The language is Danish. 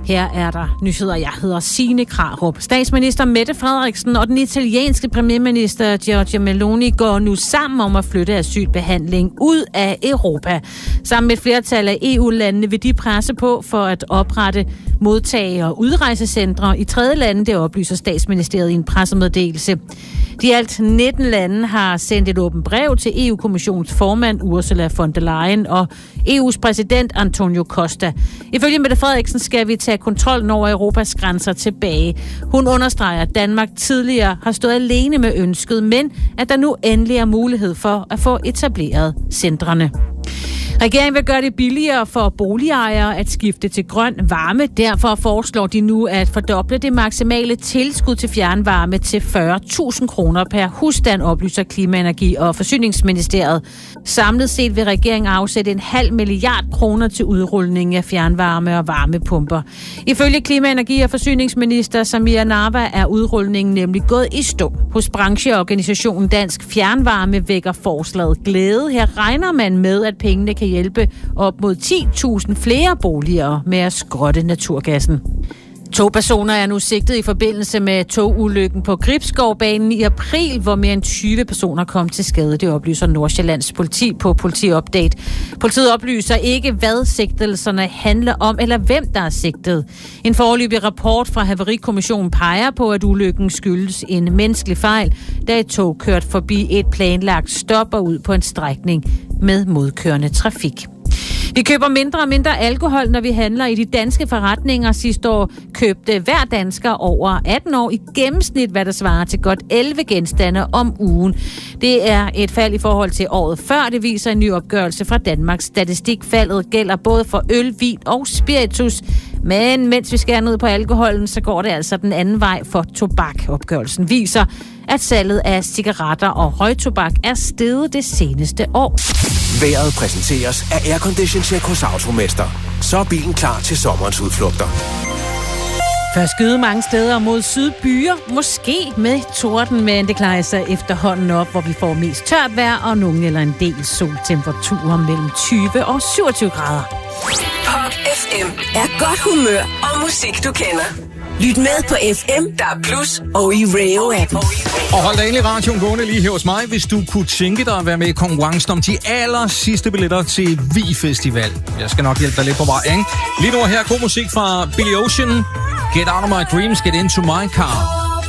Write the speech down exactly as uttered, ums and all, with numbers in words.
Her er der nyheder. Jeg hedder Signe Krarup. Statsminister Mette Frederiksen og den italienske premierminister Giorgia Meloni går nu sammen om at flytte asylbehandling ud af Europa. Sammen med et flertal af E U-landene vil de presse på for at oprette modtage- og udrejsecentre i tredje lande, det oplyser Statsministeriet i en pressemeddelelse. De alt nitten lande har sendt et åbent brev til E U-kommissionens formand Ursula von der Leyen og E U's præsident Antonio Costa. Ifølge Mette Frederiksen skal vi tage kontrollen over Europas grænser tilbage. Hun understreger, at Danmark tidligere har stået alene med ønsket, men at der nu endelig er mulighed for at få etableret centrene. Regeringen vil gøre det billigere for boligejere at skifte til grøn varme. Derfor foreslår de nu at fordoble det maksimale tilskud til fjernvarme til fyrre tusind kroner per husstand, oplyser Klima-, Energi- og Forsyningsministeriet. Samlet set vil regeringen afsætte en halv milliard kroner til udrulning af fjernvarme og varmepumper. Ifølge Klima-, Energi- og Forsyningsminister Samira Nawa er udrulningen nemlig gået i stå. Hos brancheorganisationen Dansk Fjernvarme vækker forslaget glæde. Her regner man med, at pengene kan hjælpe op mod ti tusind flere boliger med at skrotte naturgassen. To personer er nu sigtet i forbindelse med togulykken på Gribskovbanen i april, hvor mere end tyve personer kom til skade. Det oplyser Nordsjællands politi på Politiupdate. Politiet oplyser ikke, hvad sigtelserne handler om, eller hvem der er sigtet. En foreløbig rapport fra Havarikommissionen peger på, at ulykken skyldes en menneskelig fejl, da et tog kørt forbi et planlagt stop og ud på en strækning med modkørende trafik. Vi køber mindre og mindre alkohol, når vi handler i de danske forretninger. Sidste år købte hver dansker over atten år i gennemsnit, hvad der svarer til godt elleve genstande om ugen. Det er et fald i forhold til året før, det viser en ny opgørelse fra Danmarks Statistik. Faldet gælder både for øl, vin og spiritus. Men mens vi skærer ned på alkoholen, så går det altså den anden vej for tobak. Opgørelsen viser, at salget af cigaretter og røgtobak er steget det seneste år. Vejret præsenteres af Aircondition Check hos Automester. Så er bilen klar til sommerens udflugter. Først skyde mange steder mod sydbyer, måske med torden, men det klarer sig efterhånden op, hvor vi får mest tørt vejr og nogen eller en del soltemperaturer mellem tyve og syvogtyve grader. Pop F M er godt humør og musik, du kender. Lyt med på F M, der er Plus og i Rayo-appen. Og hold da endelig radioen gående lige her hos mig, hvis du kunne tænke dig at være med i konkurrencen om de aller sidste billetter til Vi Festival. Jeg skal nok hjælpe dig lidt på vej, ikke? Lige nu her god musik fra Billy Ocean. Get out of my dreams, get into my car.